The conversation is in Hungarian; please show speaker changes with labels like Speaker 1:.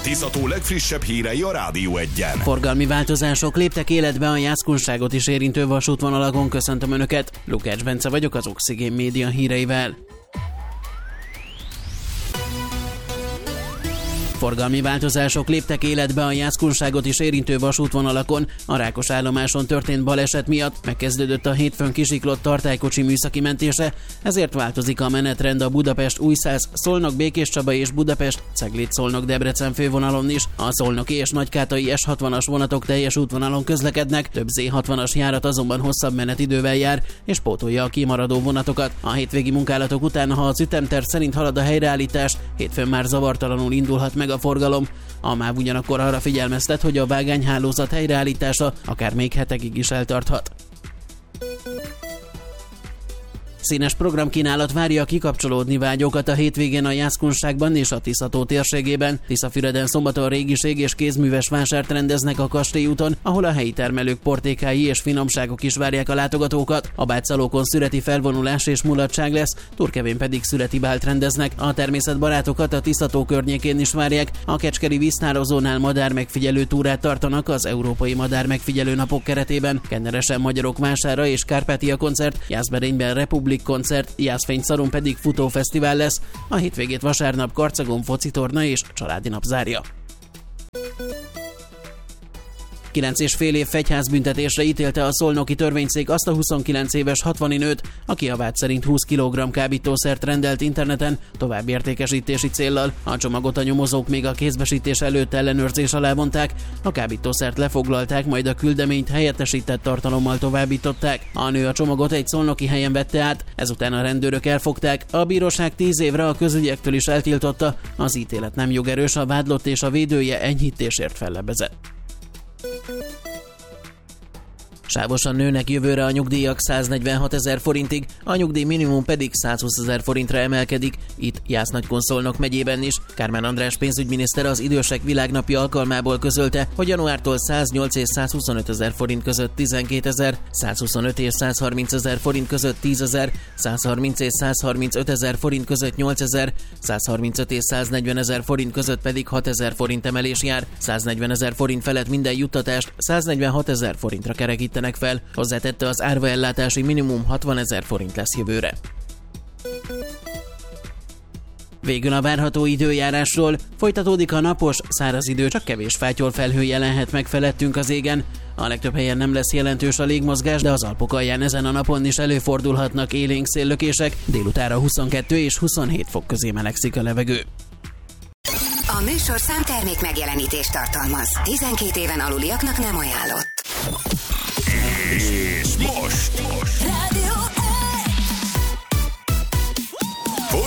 Speaker 1: Tisza-tó legfrissebb hírei a Rádió Egyen.
Speaker 2: Forgalmi változások léptek életbe a Jászkunságot is érintő vasútvonalakon. Köszöntöm Önöket, Lukács Bence vagyok az Oxigén Média híreivel. Forgalmi változások léptek életbe a Jászkunságot is érintő vasútvonalakon. A Rákos állomáson történt baleset miatt megkezdődött a hétfőn kisiklott tartálykocsi műszaki mentése, ezért változik a menetrend a Budapest-Újszász, Szolnok-Békéscsaba és Budapest-Cegléd-Szolnok-Debrecen fővonalon is. A szolnoki és nagykátai S60-as vonatok teljes útvonalon közlekednek, több Z60-as járat azonban hosszabb menetidővel jár és pótolja a kimaradó vonatokat. A hétvégi munkálatok után, ha az ütemterv szerint halad a helyreállítás, hétfőn már zavartalanul indulhat meg a forgalom. A MÁV ugyanakkor arra figyelmeztet, hogy a vágányhálózat helyreállítása akár még hetekig is eltarthat. Színes programkínálat várja a kikapcsolódni vágyókat a hétvégén a Jászkunságban és a Tisza-tó térségében. Tiszafüreden szombaton régiség és kézműves vásárt rendeznek a Kastélyúton, ahol a helyi termelők portékái és finomságok is várják a látogatókat. A Bátszalókon szüreti felvonulás és mulatság lesz, Turkevén pedig szüreti bált rendeznek. A természetbarátokat a Tisza-tó környékén is várják. A kecskeri víztározónál madármegfigyelő túrát tartanak az Európai Madármegfigyelő Napok keretében. Kenneresen magyarok vására és Kárpátia koncert, Jászberényben Republik koncert, Jászfényszarón pedig futófesztivál lesz. A hétvégét vasárnap Karcagon focitorna és családi nap zárja. 9,5 év fegyházbüntetésre ítélte a szolnoki törvényszék azt a 29 éves 60 nőt, aki a vád szerint 20 kg kábítószert rendelt interneten további értékesítési céllal. A csomagot a nyomozók még a kézbesítés előtt ellenőrzés alá vonták, a kábítószert lefoglalták, majd a küldeményt helyettesített tartalommal továbbították. A nő a csomagot egy szolnoki helyen vette át, ezután a rendőrök elfogták, a bíróság 10 évre a közügyektől is eltiltotta, az ítélet nem jogerős, a vádlott és a védője enyhítésért fellebbezett. Sávosan nőnek jövőre a nyugdíjak 146 000 forintig, a nyugdíj minimum pedig 120 000 forintra emelkedik, itt Jász-Nagykun-Szolnok megyében is. Kármán András pénzügyminiszter az Idősek Világnapja alkalmából közölte, hogy januártól 108 és 125 000 forint között 12 000, 125 és 130 000 forint között 10 000, 130 és 135 000 forint között 8 000, 135 és 140 000 forint között pedig 6 000 forint emelés jár, 140 000 forint felett minden juttatást 146 000 forintra kerekítenek fel. Hozzátette, az árvaellátási minimum 60 000 forint lesz jövőre. Végül a várható időjárásról. Folytatódik a napos, száraz idő, csak kevés fátyolfelhő jelenhet meg felettünk az égen. A legtöbb helyen nem lesz jelentős a légmozgás, de az Alpok alján ezen a napon is előfordulhatnak élénk széllökések. Délutánra 22 és 27 fok közé melegszik a levegő.
Speaker 3: A műsorszám termék megjelenítést tartalmaz. 12 éven aluliaknak nem ajánlott.
Speaker 1: És most